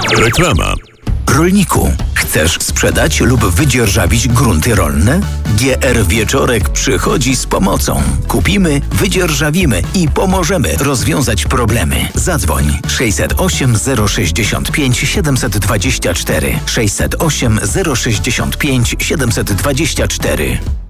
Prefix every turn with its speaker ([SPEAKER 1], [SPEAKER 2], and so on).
[SPEAKER 1] Reklama.
[SPEAKER 2] Rolniku, chcesz sprzedać lub wydzierżawić grunty rolne? GR Wieczorek przychodzi z pomocą. Kupimy, wydzierżawimy i pomożemy rozwiązać problemy. Zadzwoń 608 065 724 608 065 724.